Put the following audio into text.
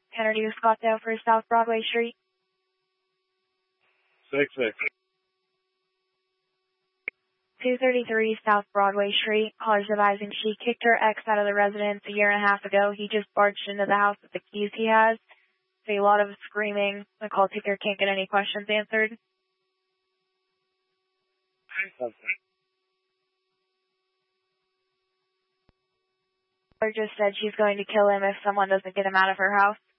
Kennedy with Scottsdale for South Broadway Street. 6-6. 233 South Broadway Street. Caller's advising she kicked her ex out of the residence a year and a half ago. He just barged into the house with the keys he has. So a lot of screaming. The call taker can't get any questions answered. Caller just said she's going to kill him if someone doesn't get him out of her house.